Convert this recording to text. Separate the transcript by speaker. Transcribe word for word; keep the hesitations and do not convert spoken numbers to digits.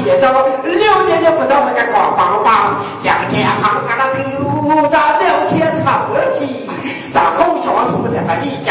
Speaker 1: 节奏，六年就不找那个光帮帮，将天旁干了丢，咱聊天唱歌去，咱后桥是不是在你